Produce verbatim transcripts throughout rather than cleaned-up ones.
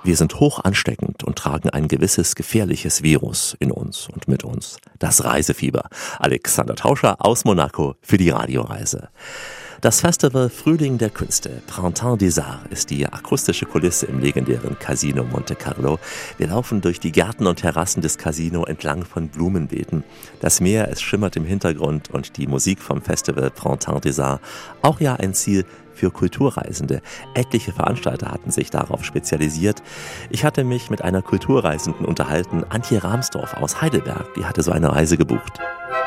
Wir sind hoch ansteckend und tragen ein gewisses gefährliches Virus in uns und mit uns. Das Reisefieber. Alexander Tauscher aus Monaco für die Radioreise. Das Festival Frühling der Künste, Printemps des Arts, ist die akustische Kulisse im legendären Casino Monte Carlo. Wir laufen durch die Gärten und Terrassen des Casino entlang von Blumenbeeten. Das Meer, es schimmert im Hintergrund und die Musik vom Festival Printemps des Arts, auch ja ein Ziel für Kulturreisende. Etliche Veranstalter hatten sich darauf spezialisiert. Ich hatte mich mit einer Kulturreisenden unterhalten, Antje Rahmsdorf aus Heidelberg, die hatte so eine Reise gebucht.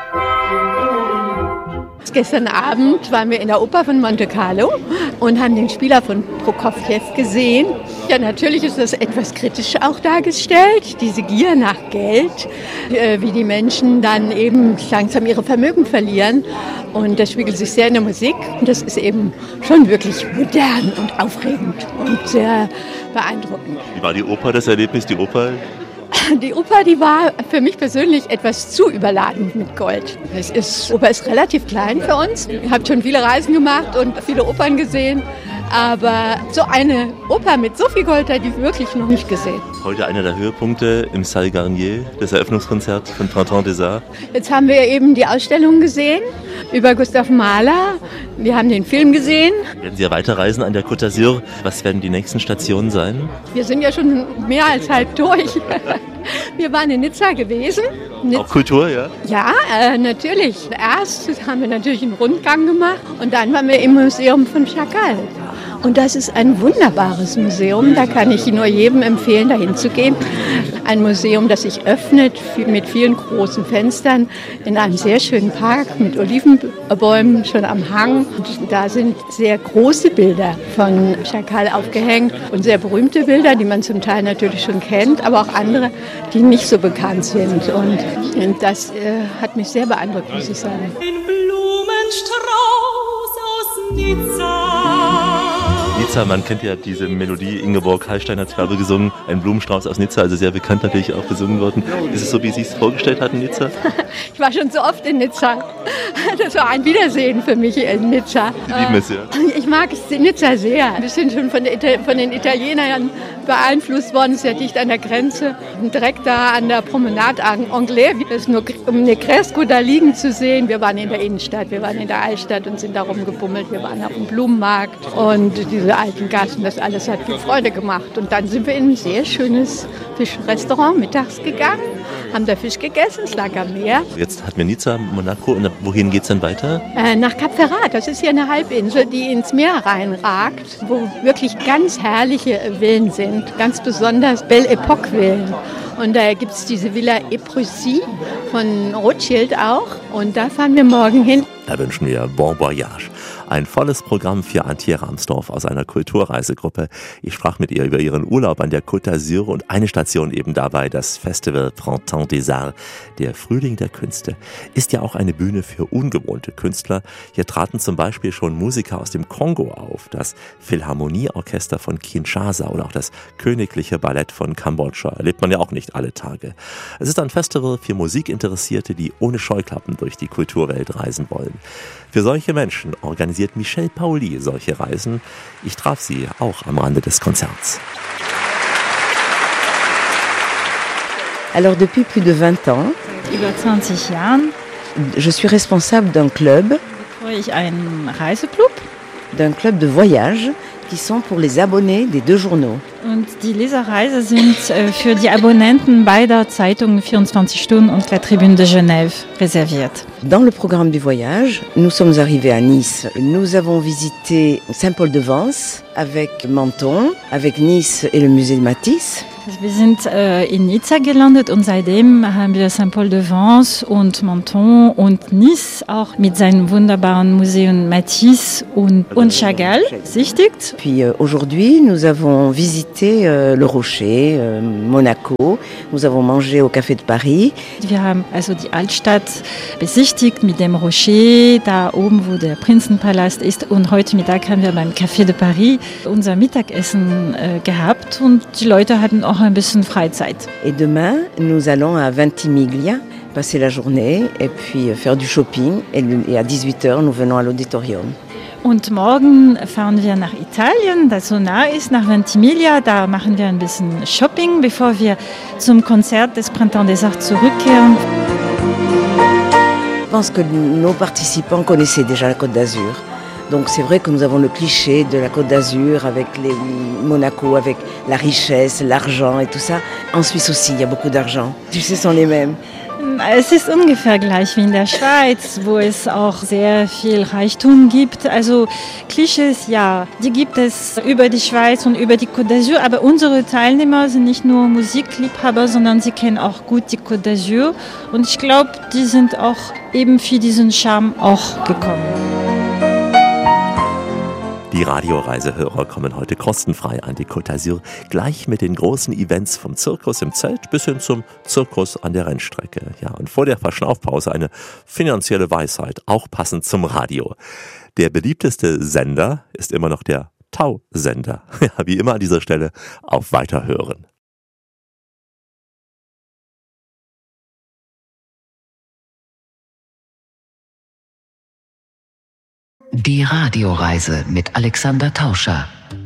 Gestern Abend waren wir in der Oper von Monte Carlo und haben den Spieler von Prokofjew gesehen. Ja, natürlich ist das etwas kritisch auch dargestellt, diese Gier nach Geld, wie die Menschen dann eben langsam ihre Vermögen verlieren. Und das spiegelt sich sehr in der Musik. Und das ist eben schon wirklich modern und aufregend und sehr beeindruckend. Wie war die Oper, das Erlebnis, die Oper? Die Oper, die war für mich persönlich etwas zu überladen mit Gold. Es ist, die Oper ist relativ klein für uns. Ich habe schon viele Reisen gemacht und viele Opern gesehen. Aber so eine Oper mit so viel Gold habe ich wirklich noch nicht gesehen. Heute einer der Höhepunkte im Salle Garnier, das Eröffnungskonzert von Printemps des Arts. Jetzt haben wir eben die Ausstellung gesehen über Gustav Mahler. Wir haben den Film gesehen. Werden Sie ja weiterreisen an der Côte d'Azur? Was werden die nächsten Stationen sein? Wir sind ja schon mehr als halb durch. Wir waren in Nizza gewesen. Nizza. Auch Kultur, ja? Ja, äh, natürlich. Erst haben wir natürlich einen Rundgang gemacht und dann waren wir im Museum von Chagall. Und das ist ein wunderbares Museum, da kann ich nur jedem empfehlen, dahin zu gehen. Ein Museum, das sich öffnet mit vielen großen Fenstern in einem sehr schönen Park mit Olivenbäumen schon am Hang. Und da sind sehr große Bilder von Chagall aufgehängt und sehr berühmte Bilder, die man zum Teil natürlich schon kennt, aber auch andere, die nicht so bekannt sind. Und das äh, hat mich sehr beeindruckt, muss ich sagen. Ein Blumenstrauß aus Nizza. Nizza, man kennt ja diese Melodie, Ingeborg Hallstein hat es gerade gesungen, ein Blumenstrauß aus Nizza, also sehr bekannt natürlich auch gesungen worden. Ist es so, wie Sie es vorgestellt hatten, Nizza? Ich war schon so oft in Nizza. Das war ein Wiedersehen für mich in Nizza. Sie lieben es, ja? Ich mag Nizza sehr. Wir sind schon von, der Ita- von den Italienern beeinflusst worden, sehr dicht an der Grenze. Direkt da an der Promenade Anglais, das ist nur um Negresco da liegen zu sehen. Wir waren in der Innenstadt, wir waren in der Altstadt und sind da rumgebummelt. Wir waren auf dem Blumenmarkt und diese alten Gassen, das alles hat viel Freude gemacht. Und dann sind wir in ein sehr schönes Fischrestaurant mittags gegangen, haben da Fisch gegessen, es lag am Meer. Jetzt hatten wir Nizza, Monaco und wohin geht es dann weiter? Äh, nach Cap Ferrat, das ist hier eine Halbinsel, die ins Meer reinragt, wo wirklich ganz herrliche Villen sind, ganz besonders Belle Epoque Villen. Und da gibt es diese Villa Épreussy von Rothschild auch und da fahren wir morgen hin. Da wünschen wir Bon Voyage. Ein volles Programm für Antje Rahmsdorf aus einer Kulturreisegruppe. Ich sprach mit ihr über ihren Urlaub an der Côte d'Azur und eine Station eben dabei, das Festival Printemps des Arts. Der Frühling der Künste ist ja auch eine Bühne für ungewohnte Künstler. Hier traten zum Beispiel schon Musiker aus dem Kongo auf, das Philharmonieorchester von Kinshasa oder auch das Königliche Ballett von Kambodscha. Erlebt man ja auch nicht alle Tage. Es ist ein Festival für Musikinteressierte, die ohne Scheuklappen durch die Kulturwelt reisen wollen. Für solche Menschen organisiert Michel Pauli solche Reisen. Ich traf sie auch am Rande des Konzerts. Alors depuis plus de vingt ans, über zwanzig Jahren, je suis responsable d'un club, betreue ich einen Reiseklub, d'un club de voyage qui sont pour les abonnés des deux journaux. Und die Leserreise sind äh, für die Abonnenten beider Zeitungen vierundzwanzig Stunden und La Tribune de Genève reserviert. Dans le programme du voyage, nous sommes arrivés à Nice. Nous avons visité Saint-Paul-de-Vence avec Menton, avec Nice et le musée de Matisse. Wir sind äh, in Nizza gelandet und seitdem haben wir Saint-Paul-de-Vence und Menton und Nice auch mit seinem wunderbaren Museum Matisse und, und Chagall besichtigt. Puis euh, aujourd'hui, nous avons visité euh, le Rocher, euh, Monaco. Nous avons mangé au Café de Paris. Wir haben also die Altstadt besichtigt mit dem Rocher, da oben, wo der Prinzenpalast ist. Und heute Mittag haben wir beim Café de Paris unser Mittagessen äh, gehabt und die Leute hatten auch ein bisschen Freizeit. Et demain, nous allons à Ventimiglia passer la journée et puis faire du shopping. Et à dix-huit heures, nous venons à l'auditorium. Und morgen fahren wir nach Italien, das so nah ist, nach Ventimiglia. Da machen wir ein bisschen Shopping, bevor wir zum Konzert des Printemps des Arts zurückkehren. Je pense que nos participants connaissaient déjà la Côte d'Azur. Donc c'est vrai que nous avons le cliché de la Côte d'Azur avec les Monaco, avec la richesse, l'argent et tout ça. En Suisse aussi, il y a beaucoup d'argent. Tu sais, ce sont les mêmes. Es ist ungefähr gleich wie in der Schweiz, wo es auch sehr viel Reichtum gibt. Also Klischees, ja, die gibt es über die Schweiz und über die Côte d'Azur. Aber unsere Teilnehmer sind nicht nur Musikliebhaber, sondern sie kennen auch gut die Côte d'Azur. Und ich glaube, die sind auch eben für diesen Charme auch gekommen. Die Radioreisehörer kommen heute kostenfrei an die Côte d'Azur, gleich mit den großen Events vom Zirkus im Zelt bis hin zum Zirkus an der Rennstrecke. Ja, und vor der Verschnaufpause eine finanzielle Weisheit, auch passend zum Radio. Der beliebteste Sender ist immer noch der Tau-Sender. Ja, wie immer an dieser Stelle auf Weiterhören. Die Radioreise mit Alexander Tauscher.